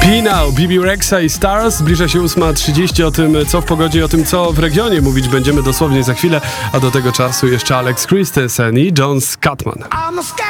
Pinał, Bibi Rexha i Stars. Zbliża się 8:30. O tym, co w pogodzie i o tym, co w regionie mówić będziemy dosłownie za chwilę, a do tego czasu jeszcze Alex Christensen i John Scatman.